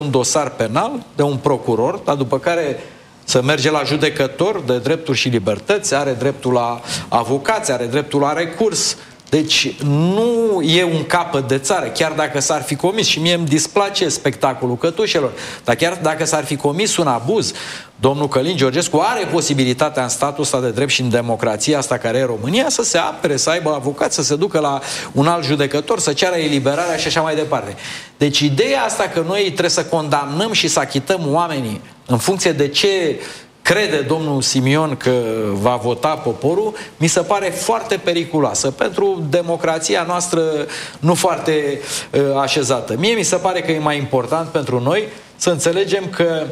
un dosar penal de un procuror, dar după care să merge la judecător de drepturi și libertăți, are dreptul la avocați, are dreptul la recurs. Deci nu e un capăt de țară, chiar dacă s-ar fi comis, și mie îmi displace spectacolul cătușelor, dar chiar dacă s-ar fi comis un abuz, domnul Călin Georgescu are posibilitatea în statul ăsta de drept și în democrația asta care e România să se apere, să aibă avocat, să se ducă la un alt judecător, să ceară eliberarea și așa mai departe. Deci ideea asta că noi trebuie să condamnăm și să achităm oamenii în funcție de ce crede domnul Simion că va vota poporul, mi se pare foarte periculoasă pentru democrația noastră nu foarte așezată. Mie mi se pare că e mai important pentru noi să înțelegem că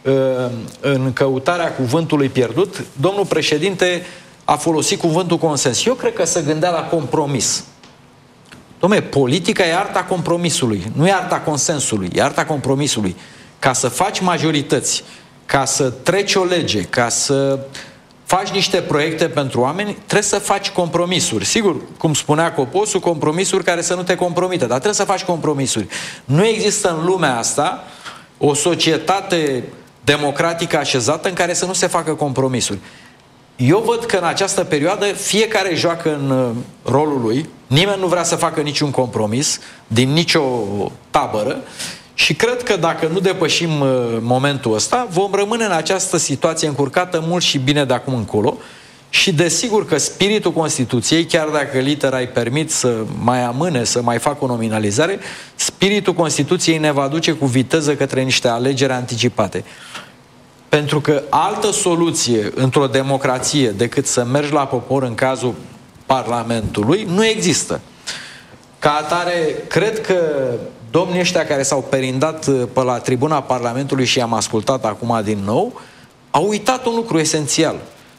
în căutarea cuvântului pierdut, domnul președinte a folosit cuvântul consens. Eu cred că se gândea la compromis. Dom'le, politica e arta compromisului, nu e arta consensului, e arta compromisului. Ca să faci majorități, ca să treci o lege, ca să faci niște proiecte pentru oameni, trebuie să faci compromisuri. Sigur, cum spunea Coposu, compromisuri care să nu te compromită, dar trebuie să faci compromisuri. Nu există în lumea asta o societate democratică așezată în care să nu se facă compromisuri. Eu văd că în această perioadă fiecare joacă în rolul lui, nimeni nu vrea să facă niciun compromis din nicio tabără. Și cred că dacă nu depășim momentul ăsta, vom rămâne în această situație încurcată mult și bine de acum încolo. Și desigur că spiritul Constituției, chiar dacă litera îi permit să mai amâne, să mai facă o nominalizare, spiritul Constituției ne va duce cu viteză către niște alegeri anticipate. Pentru că altă soluție într-o democrație decât să mergi la popor în cazul Parlamentului nu există. Ca atare, cred că domnii ăștia care s-au perindat pe la tribuna Parlamentului și i-am ascultat acum din nou, au uitat un lucru esențial.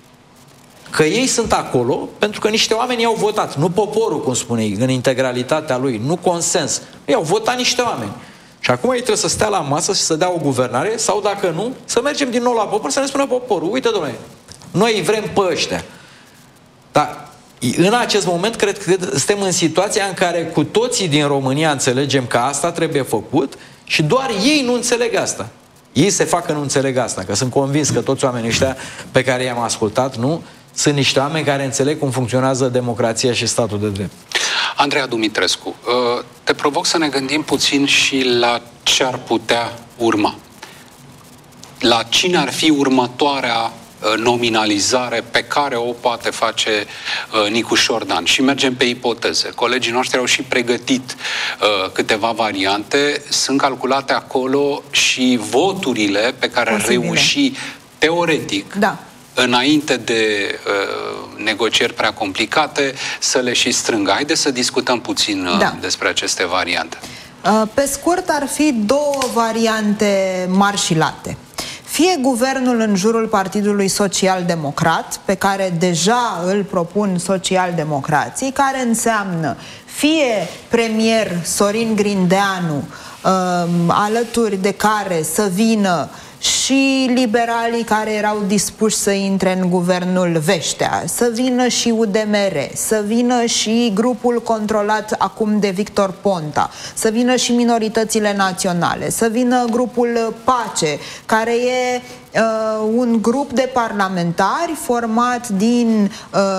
Că ei sunt acolo pentru că niște oameni i-au votat. Nu poporul, cum spune ei, în integralitatea lui, nu consens. Ei au votat niște oameni. Și acum ei trebuie să stea la masă și să dea o guvernare sau, dacă nu, să mergem din nou la popor să ne spună poporul: uite, domnule, noi îi vrem pe ăștia. Dar în acest moment cred că suntem în situația în care cu toții din România înțelegem că asta trebuie făcut și doar ei nu înțeleg asta. Ei se fac că nu înțeleg asta, că sunt convins că toți oamenii ăștia pe care i-am ascultat, nu, sunt niște oameni care înțeleg cum funcționează democrația și statul de drept. Andreea Dumitrescu, te provoc să ne gândim puțin și la ce ar putea urma. La cine ar fi următoarea nominalizare pe care o poate face Nicu Șordan. Și mergem pe ipoteze. Colegii noștri au și pregătit câteva variante. Sunt calculate acolo și voturile pe care ar reuși teoretic, înainte de negocieri prea complicate, să le și strângă. Haideți să discutăm puțin despre aceste variante. Pe scurt, ar fi două variante mari și late. Fie guvernul în jurul Partidului Social-Democrat, pe care deja îl propun socialdemocrații, care înseamnă fie premier Sorin Grindeanu, alături de care să vină și liberalii care erau dispuși să intre în guvernul Veștea, să vină și UDMR, să vină și grupul controlat acum de Victor Ponta, să vină și minoritățile naționale, să vină grupul Pace, care e un grup de parlamentari format din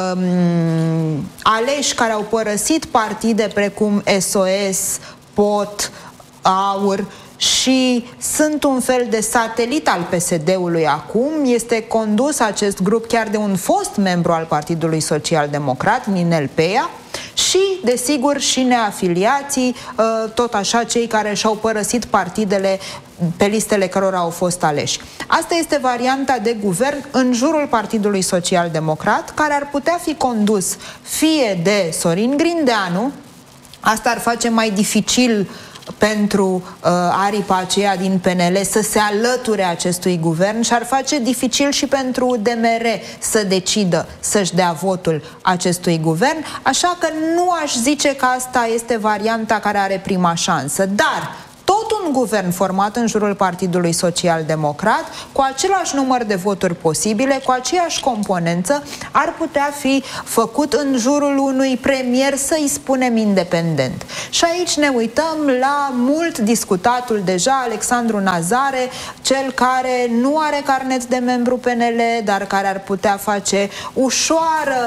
aleși care au părăsit partide precum SOS, POT, AUR, și sunt un fel de satelit al PSD-ului acum. Este condus acest grup chiar de un fost membru al Partidului Social-Democrat, Ninel Pea, și, desigur, și neafiliații, tot așa cei care și-au părăsit partidele pe listele cărora au fost aleși. Asta este varianta de guvern în jurul Partidului Social-Democrat, care ar putea fi condus fie de Sorin Grindeanu. Asta ar face mai dificil pentru aripa aceea din PNL să se alăture acestui guvern și ar face dificil și pentru DMR să decidă să-și dea votul acestui guvern, așa că nu aș zice că asta este varianta care are prima șansă. Dar tot tot un guvern format în jurul Partidului Social-Democrat, cu același număr de voturi posibile, cu aceeași componență, ar putea fi făcut în jurul unui premier, să-i spunem, independent. Și aici ne uităm la mult discutatul deja Alexandru Nazare, cel care nu are carnet de membru PNL, dar care ar putea face ușoară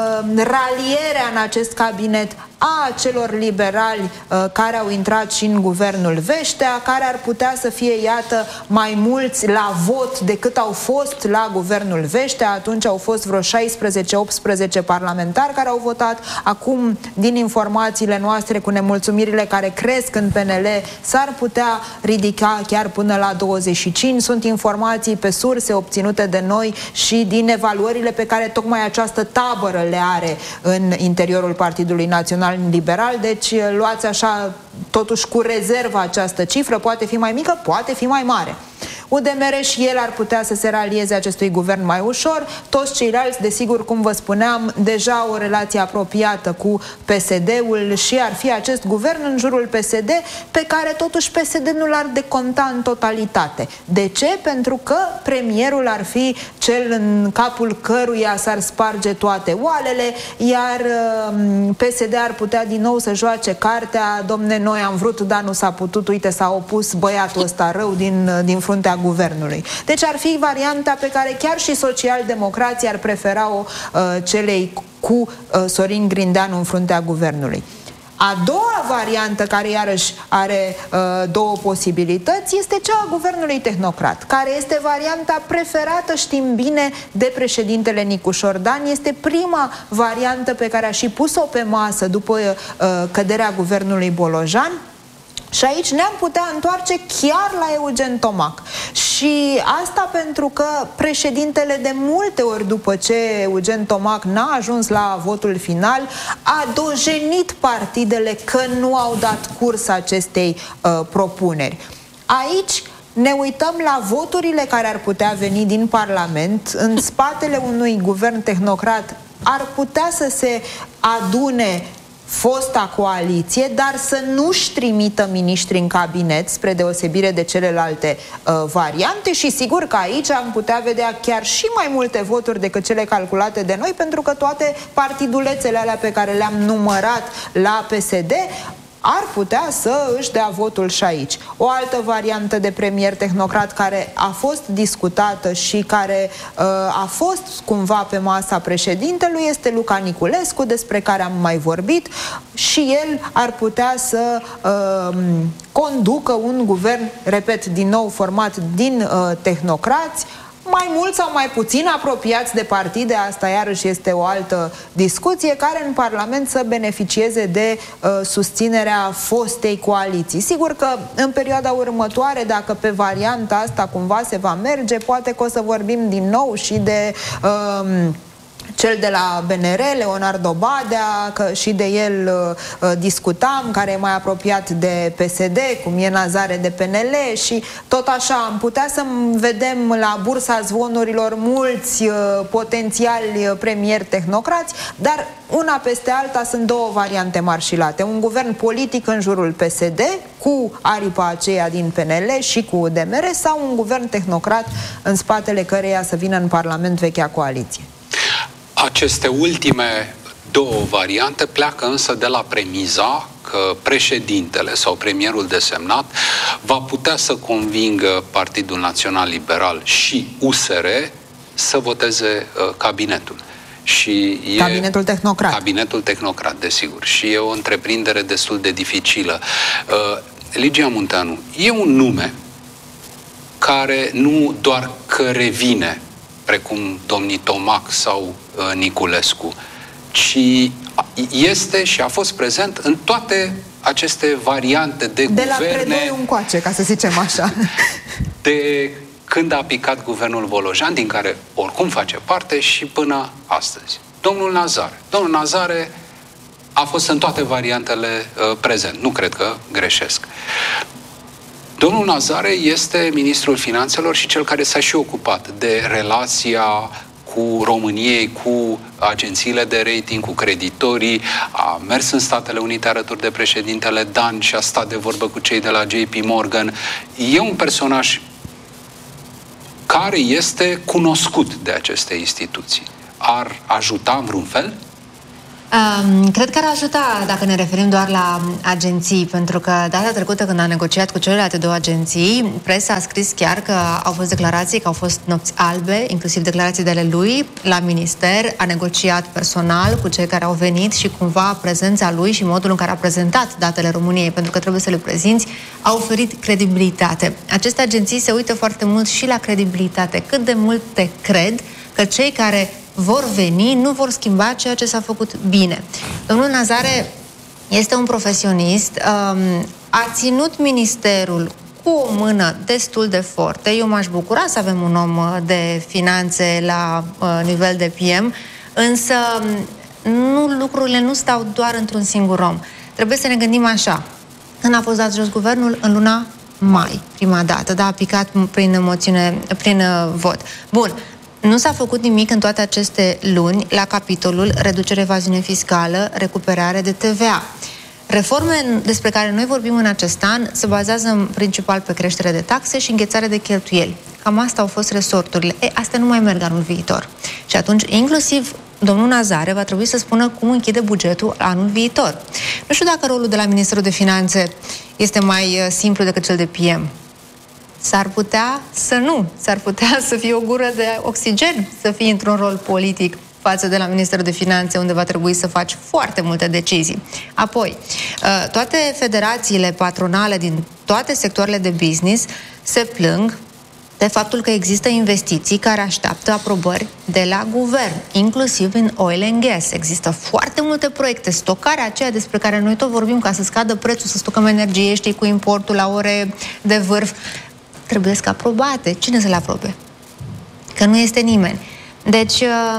ralierea în acest cabinet a celor liberali care au intrat și în guvernul Veștea, care ar putea să fie, iată, mai mulți la vot decât au fost la guvernul Veștea. Atunci au fost vreo 16-18 parlamentari care au votat. Acum, din informațiile noastre, cu nemulțumirile care cresc în PNL, s-ar putea ridica chiar până la 25. Sunt informații pe surse obținute de noi și din evaluările pe care tocmai această tabără le are în interiorul Partidului Național Liberal, deci luați așa totuși cu rezervă această cifră, poate fi mai mică, poate fi mai mare. UDMR și el ar putea să se ralieze acestui guvern mai ușor. Toți ceilalți, desigur, cum vă spuneam, deja au o relație apropiată cu PSD-ul și ar fi acest guvern în jurul PSD, pe care totuși PSD nu l-ar deconta în totalitate. De ce? Pentru că premierul ar fi cel în capul căruia s-ar sparge toate oalele, iar PSD ar putea din nou să joace cartea: domne, noi am vrut, dar nu s-a putut, uite, s-a opus băiatul ăsta rău din fruntea guvernului. Deci ar fi varianta pe care chiar și socialdemocrații ar prefera-o celei cu Sorin Grindeanu în fruntea guvernului. A doua variantă, care iarăși are două posibilități, este cea a guvernului tehnocrat, care este varianta preferată, știm bine, de președintele Nicușor Dan. Este prima variantă pe care a și pus-o pe masă după căderea guvernului Bolojan. Și aici ne-am putea întoarce chiar la Eugen Tomac. Și asta pentru că președintele, de multe ori după ce Eugen Tomac n-a ajuns la votul final, a dojenit partidele că nu au dat curs acestei propuneri. Aici ne uităm la voturile care ar putea veni din Parlament. În spatele unui guvern tehnocrat ar putea să se adune fosta coaliție, dar să nu-și trimită miniștri în cabinet, spre deosebire de celelalte variante, și sigur că aici am putea vedea chiar și mai multe voturi decât cele calculate de noi, pentru că toate partidulețele alea pe care le-am numărat la PSD ar putea să își dea votul și aici. O altă variantă de premier tehnocrat care a fost discutată și care a fost cumva pe masa președintelui este Luca Niculescu, despre care am mai vorbit, și el ar putea să conducă un guvern, repet, din nou format din tehnocrați, mai mult sau mai puțin apropiați de partide, asta iarăși este o altă discuție, care în Parlament să beneficieze de susținerea fostei coaliții. Sigur că în perioada următoare, dacă pe varianta asta cumva se va merge, poate că o să vorbim din nou și de cel de la BNR, Leonardo Badea, că și de el discutam, care e mai apropiat de PSD, cum e Nazare de PNL, și tot așa am putea să vedem la bursa zvonurilor mulți potențiali premieri tehnocrați, dar una peste alta sunt două variante marșilate. Un guvern politic în jurul PSD, cu aripa aceea din PNL și cu UDMR, sau un guvern tehnocrat în spatele căreia să vină în Parlament vechea coaliție. Aceste ultime două variante pleacă însă de la premiza că președintele sau premierul desemnat va putea să convingă Partidul Național Liberal și USR să voteze cabinetul. Și cabinetul tehnocrat. Cabinetul tehnocrat, desigur. Și e o întreprindere destul de dificilă. Ligia Munteanu, e un nume care nu doar că revine, precum domnii Tomac sau Niculescu, ci este și a fost prezent în toate aceste variante de guverne. De la predoi încoace, ca să zicem așa. De când a picat guvernul Bolojan, din care oricum face parte, și până astăzi. Domnul Nazare a fost în toate variantele prezent. Nu cred că greșesc. Domnul Nazare este ministrul finanțelor și cel care s-a și ocupat de relația cu României, cu agențiile de rating, cu creditorii, a mers în Statele Unite alături de președintele Dan și a stat de vorbă cu cei de la JP Morgan. E un personaj care este cunoscut de aceste instituții. Ar ajuta în vreun fel? Cred că ar ajuta dacă ne referim doar la agenții, pentru că data trecută când a negociat cu celelalte două agenții, presa a scris chiar că au fost declarații, că au fost nopți albe, inclusiv declarații de ale lui la minister, a negociat personal cu cei care au venit și cumva prezența lui și modul în care a prezentat datele României, pentru că trebuie să le prezinți, a oferit credibilitate. Aceste agenții se uită foarte mult și la credibilitate. Cât de mult te cred că cei care vor veni, nu vor schimba ceea ce s-a făcut bine. Domnul Nazare este un profesionist, a ținut ministerul cu o mână destul de forte. Eu m-aș bucura să avem un om de finanțe la nivel de PM, însă lucrurile nu stau doar într-un singur om. Trebuie să ne gândim așa. Când a fost dat jos guvernul? În luna mai, prima dată, da, a picat prin vot. Bun. Nu s-a făcut nimic în toate aceste luni la capitolul reducere evaziune fiscală, recuperare de TVA. Reforme despre care noi vorbim în acest an se bazează în principal pe creștere de taxe și înghețare de cheltuieli. Cam asta au fost resorturile. Astea nu mai merg anul viitor. Și atunci, inclusiv domnul Nazare va trebui să spună cum închide bugetul anul viitor. Nu știu dacă rolul de la Ministerul de Finanțe este mai simplu decât cel de PM. S-ar putea să nu. S-ar putea să fie o gură de oxigen, să fii într-un rol politic față de la Ministerul de Finanțe, unde va trebui să faci foarte multe decizii. Apoi, toate federațiile patronale din toate sectoarele de business se plâng de faptul că există investiții care așteaptă aprobări de la guvern, inclusiv în oil and gas. Există foarte multe proiecte, stocarea aceea despre care noi tot vorbim ca să scadă prețul, să stocăm energie, știi, cu importul la ore de vârf, trebuie să aprobate. Cine să le aprobe? Că nu este nimeni. Deci,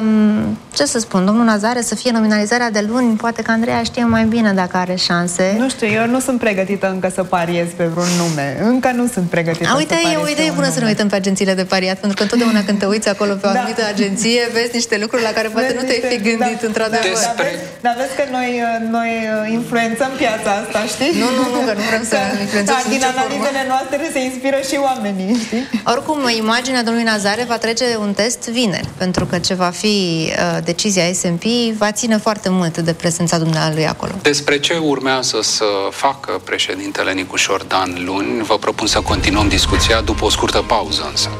ce să spun, domnul Nazare, să fie nominalizarea de luni, poate că Andreea știe mai bine dacă are șanse. Nu știu, eu nu sunt pregătită încă să pariez pe vreun nume. Încă nu sunt pregătită uite, să pariez. E o idee bună să ne uităm pe agențiile de pariat, pentru că întotdeauna când te uiți acolo pe o anumită agenție, vezi niște lucruri la care poate nu te-ai fi gândit, într-adevăr. Dar vezi că noi influențăm piața asta, știi? Nu, că nu vrem să influențăm sub nicio formă. Din analizele noastre se inspiră și oamenii, știi? Oricum, imaginea domnului Nazare va trece un test vineri, pentru că ce va fi decizia S&P va ține foarte mult de prezența dumnealui acolo. Despre ce urmează să facă președintele Nicușor Dan luni, vă propun să continuăm discuția după o scurtă pauză însă.